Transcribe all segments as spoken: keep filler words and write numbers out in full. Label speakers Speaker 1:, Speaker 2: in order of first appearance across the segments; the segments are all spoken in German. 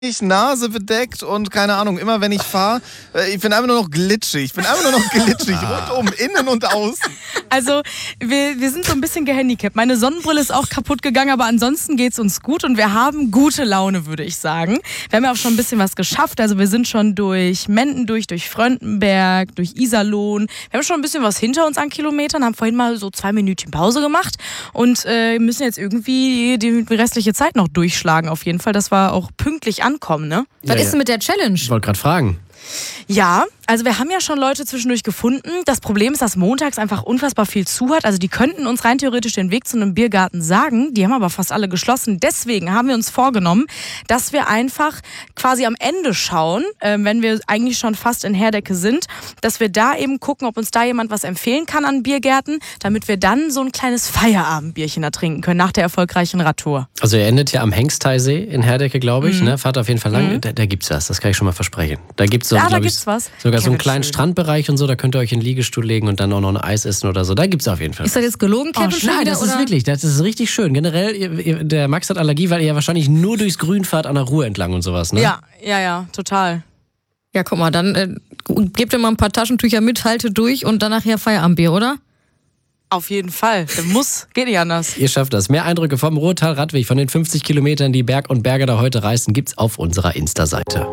Speaker 1: Nase bedeckt und keine Ahnung, immer wenn ich fahre, ich bin einfach nur noch glitschig. Ich bin einfach nur noch glitschig, rundum, innen und außen.
Speaker 2: Also wir, wir sind so ein bisschen gehandicapt. Meine Sonnenbrille ist auch kaputt gegangen, aber ansonsten geht's uns gut und wir haben gute Laune, würde ich sagen. Wir haben ja auch schon ein bisschen was geschafft. Also wir sind schon durch Menden durch, durch Fröndenberg, durch Iserlohn. Wir haben schon ein bisschen was hinter uns an Kilometern, haben vorhin mal so zwei Minütchen Pause gemacht und äh, müssen jetzt irgendwie die, die restliche Zeit noch durchschlagen auf jeden Fall, dass wir auch pünktlich ankommen, ne?
Speaker 3: Was
Speaker 4: Ja,
Speaker 3: ist denn mit der Challenge?
Speaker 4: Ich wollte gerade fragen.
Speaker 2: Ja, also wir haben ja schon Leute zwischendurch gefunden. Das Problem ist, dass montags einfach unfassbar viel zu hat. Also die könnten uns rein theoretisch den Weg zu einem Biergarten sagen. Die haben aber fast alle geschlossen. Deswegen haben wir uns vorgenommen, dass wir einfach quasi am Ende schauen, äh, wenn wir eigentlich schon fast in Herdecke sind, dass wir da eben gucken, ob uns da jemand was empfehlen kann an Biergärten, damit wir dann so ein kleines Feierabendbierchen da trinken können nach der erfolgreichen Radtour.
Speaker 4: Also ihr endet ja am Hengsteisee in Herdecke, glaube ich.
Speaker 2: Mhm.
Speaker 4: Ne? Fahrt auf jeden Fall lang.
Speaker 2: Mhm.
Speaker 4: Da, da gibt's was, das kann ich schon mal versprechen. Da gibt's so,
Speaker 2: Ah, da
Speaker 4: glaub
Speaker 2: gibt's
Speaker 4: ich,
Speaker 2: was.
Speaker 4: sogar so einen
Speaker 2: Ja,
Speaker 4: kleinen
Speaker 2: schön.
Speaker 4: Strandbereich und so. Da könnt ihr euch in den Liegestuhl legen und dann auch noch ein Eis essen oder so. Da gibt's auf jeden Fall.
Speaker 3: Ist das jetzt gelogen, Kevin?
Speaker 2: Oh,
Speaker 3: schon
Speaker 4: Nein,
Speaker 3: wieder,
Speaker 4: das ist
Speaker 3: oder?
Speaker 4: wirklich, das ist richtig schön. Generell, ihr, ihr, der Max hat Allergie, weil ihr ja wahrscheinlich nur durchs Grün fahrt an der Ruhr entlang und sowas, ne?
Speaker 2: Ja, ja, ja, total.
Speaker 3: Ja, guck mal, dann äh, gebt ihr mal ein paar Taschentücher mit, haltet durch und dann nachher Feierabendbier, oder?
Speaker 2: Auf jeden Fall. Der muss, geht nicht anders.
Speaker 4: Ihr schafft das. Mehr Eindrücke vom Ruhrtal-Radweg, von den fünfzig Kilometern, die Berg und Berge da heute reisen, gibt's auf unserer Insta-Seite.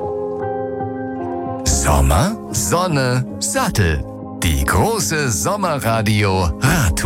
Speaker 5: Sommer, Sonne, Sattel. Die große Sommerradio Radtour.